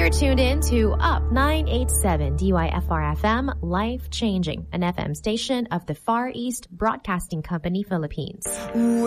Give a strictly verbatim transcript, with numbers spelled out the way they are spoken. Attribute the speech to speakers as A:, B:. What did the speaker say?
A: You're tuned in to Up nine eighty-seven D Y F R F M, life changing, an F M station of the Far East Broadcasting Company, Philippines.